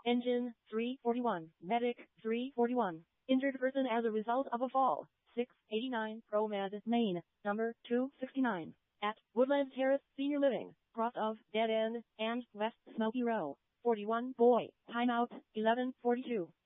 Engine 341. Medic 341. Injured person as a result of a fall. 689 ProMed Main, number 269. At Woodlands Terrace Senior Living, cross of Dead End and West Smoky Row. 41 boy. Timeout 11:42.